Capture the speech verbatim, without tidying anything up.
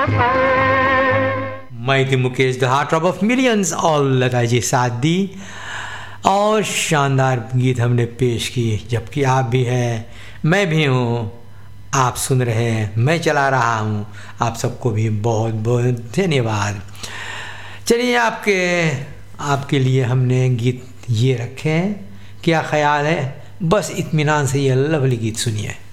मैं थी Mukesh the heart of millions और लता जी साथ दी और शानदार गीत हमने पेश किए। जबकि आप भी हैं, मैं भी हूँ, आप सुन रहे हैं, मैं चला रहा हूँ। आप सबको भी बहुत बहुत धन्यवाद। चलिए, आपके आपके लिए हमने गीत ये रखे हैं, क्या ख्याल है? बस इत्मीनान से ये लवली गीत सुनिए।